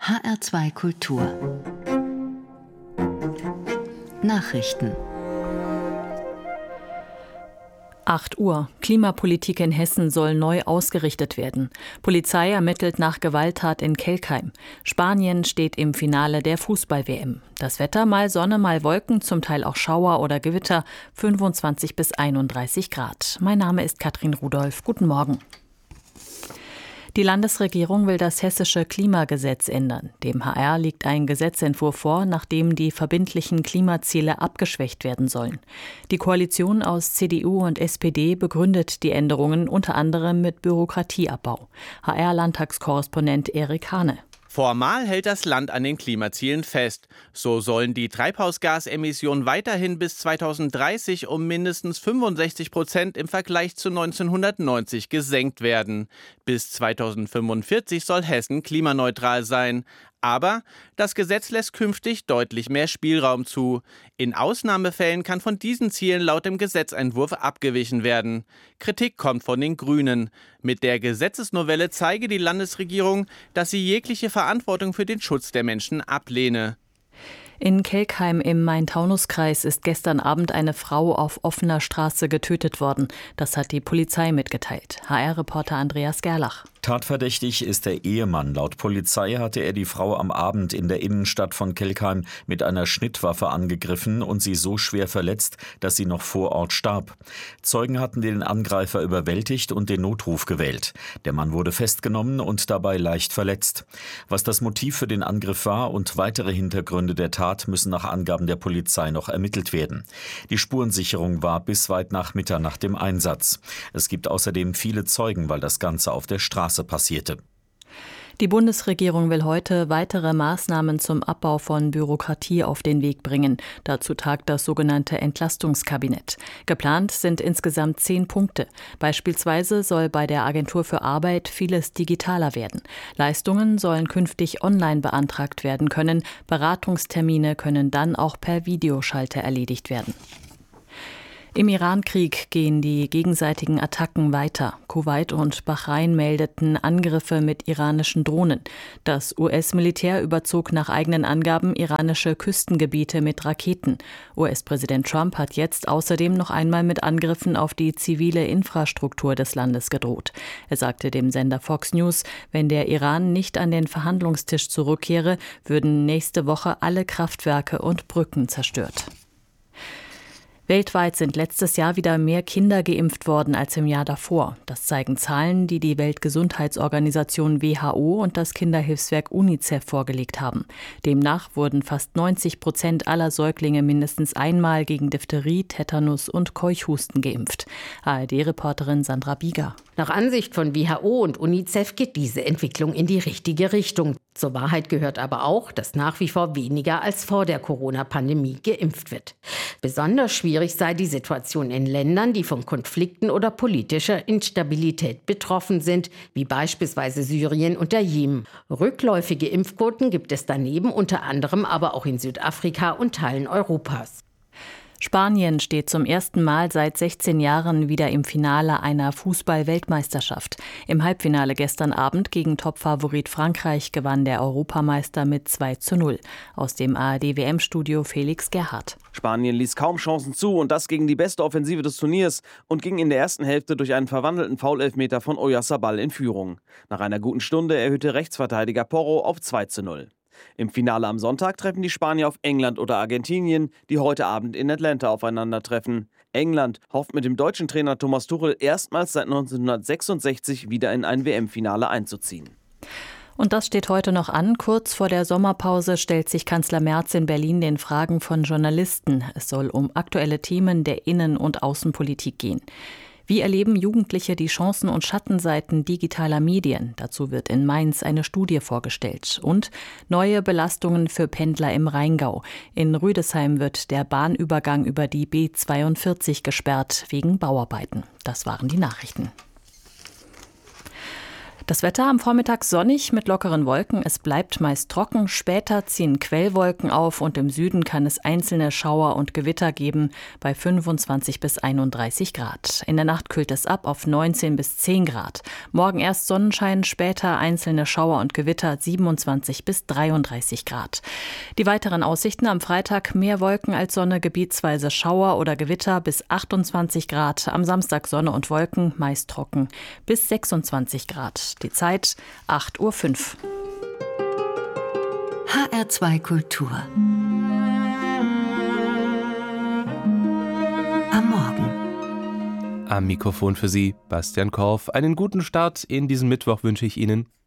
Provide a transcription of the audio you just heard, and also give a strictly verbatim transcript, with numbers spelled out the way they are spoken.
H R zwei Kultur Nachrichten. acht Uhr. Klimapolitik in Hessen soll neu ausgerichtet werden. Polizei ermittelt nach Gewalttat in Kelkheim. Spanien steht im Finale der Fußball-W M. Das Wetter: mal Sonne, mal Wolken, zum Teil auch Schauer oder Gewitter, fünfundzwanzig bis einunddreißig Grad. Mein Name ist Katrin Rudolph. Guten Morgen. Die Landesregierung will das hessische Klimagesetz ändern. Dem H R liegt ein Gesetzentwurf vor, nach dem die verbindlichen Klimaziele abgeschwächt werden sollen. Die Koalition aus C D U und S P D begründet die Änderungen unter anderem mit Bürokratieabbau. H R-Landtagskorrespondent Erik Hane. Formal hält das Land an den Klimazielen fest. So sollen die Treibhausgasemissionen weiterhin bis zweitausenddreißig um mindestens fünfundsechzig Prozent im Vergleich zu neunzehnhundertneunzig gesenkt werden. Bis zweitausendfünfundvierzig soll Hessen klimaneutral sein. Aber das Gesetz lässt künftig deutlich mehr Spielraum zu. In Ausnahmefällen kann von diesen Zielen laut dem Gesetzentwurf abgewichen werden. Kritik kommt von den Grünen. Mit der Gesetzesnovelle zeige die Landesregierung, dass sie jegliche Verantwortung für den Schutz der Menschen ablehne. In Kelkheim im Main-Taunus-Kreis ist gestern Abend eine Frau auf offener Straße getötet worden. Das hat die Polizei mitgeteilt. H R-Reporter Andreas Gerlach. Tatverdächtig ist der Ehemann. Laut Polizei hatte er die Frau am Abend in der Innenstadt von Kelkheim mit einer Schnittwaffe angegriffen und sie so schwer verletzt, dass sie noch vor Ort starb. Zeugen hatten den Angreifer überwältigt und den Notruf gewählt. Der Mann wurde festgenommen und dabei leicht verletzt. Was das Motiv für den Angriff war und weitere Hintergründe der Tat müssen nach Angaben der Polizei noch ermittelt werden. Die Spurensicherung war bis weit nach Mitternacht im Einsatz. Es gibt außerdem viele Zeugen, weil das Ganze auf der Straße passierte. Die Bundesregierung will heute weitere Maßnahmen zum Abbau von Bürokratie auf den Weg bringen. Dazu tagt das sogenannte Entlastungskabinett. Geplant sind insgesamt zehn Punkte. Beispielsweise soll bei der Agentur für Arbeit vieles digitaler werden. Leistungen sollen künftig online beantragt werden können. Beratungstermine können dann auch per Videoschalte erledigt werden. Im Iran-Krieg gehen die gegenseitigen Attacken weiter. Kuwait und Bahrain meldeten Angriffe mit iranischen Drohnen. Das U S-Militär überzog nach eigenen Angaben iranische Küstengebiete mit Raketen. U S-Präsident Trump hat jetzt außerdem noch einmal mit Angriffen auf die zivile Infrastruktur des Landes gedroht. Er sagte dem Sender Fox News, wenn der Iran nicht an den Verhandlungstisch zurückkehre, würden nächste Woche alle Kraftwerke und Brücken zerstört. Weltweit sind letztes Jahr wieder mehr Kinder geimpft worden als im Jahr davor. Das zeigen Zahlen, die die Weltgesundheitsorganisation W H O und das Kinderhilfswerk UNICEF vorgelegt haben. Demnach wurden fast neunzig Prozent aller Säuglinge mindestens einmal gegen Diphtherie, Tetanus und Keuchhusten geimpft. A R D-Reporterin Sandra Bieger. Nach Ansicht von W H O und UNICEF geht diese Entwicklung in die richtige Richtung. Zur Wahrheit gehört aber auch, dass nach wie vor weniger als vor der Corona-Pandemie geimpft wird. Besonders schwierig sei die Situation in Ländern, die von Konflikten oder politischer Instabilität betroffen sind, wie beispielsweise Syrien und der Jemen. Rückläufige Impfquoten gibt es daneben unter anderem aber auch in Südafrika und Teilen Europas. Spanien steht zum ersten Mal seit sechzehn Jahren wieder im Finale einer Fußball-Weltmeisterschaft. Im Halbfinale gestern Abend gegen Topfavorit Frankreich gewann der Europameister mit zwei zu null. Aus dem A R D-W M-Studio Felix Gerhardt. Spanien ließ kaum Chancen zu und das gegen die beste Offensive des Turniers und ging in der ersten Hälfte durch einen verwandelten Foulelfmeter von Oyarzabal in Führung. Nach einer guten Stunde erhöhte Rechtsverteidiger Porro auf zwei zu null. Im Finale am Sonntag treffen die Spanier auf England oder Argentinien, die heute Abend in Atlanta aufeinandertreffen. England hofft mit dem deutschen Trainer Thomas Tuchel erstmals seit neunzehnhundertsechsundsechzig wieder in ein W M-Finale einzuziehen. Und das steht heute noch an. Kurz vor der Sommerpause stellt sich Kanzler Merz in Berlin den Fragen von Journalisten. Es soll um aktuelle Themen der Innen- und Außenpolitik gehen. Wie erleben Jugendliche die Chancen und Schattenseiten digitaler Medien? Dazu wird in Mainz eine Studie vorgestellt. Und neue Belastungen für Pendler im Rheingau. In Rüdesheim wird der Bahnübergang über die B zweiundvierzig gesperrt wegen Bauarbeiten. Das waren die Nachrichten. Das Wetter am Vormittag sonnig mit lockeren Wolken. Es bleibt meist trocken. Später ziehen Quellwolken auf und im Süden kann es einzelne Schauer und Gewitter geben bei fünfundzwanzig bis einunddreißig Grad. In der Nacht kühlt es ab auf neunzehn bis zehn Grad. Morgen erst Sonnenschein, später einzelne Schauer und Gewitter siebenundzwanzig bis dreiunddreißig Grad. Die weiteren Aussichten am Freitag: mehr Wolken als Sonne, gebietsweise Schauer oder Gewitter bis achtundzwanzig Grad. Am Samstag Sonne und Wolken, meist trocken bis sechsundzwanzig Grad. Die Zeit acht Uhr fünf. H R zwei Kultur. Am Morgen. Am Mikrofon für Sie Bastian Korf. Einen guten Start in diesen Mittwoch wünsche ich Ihnen.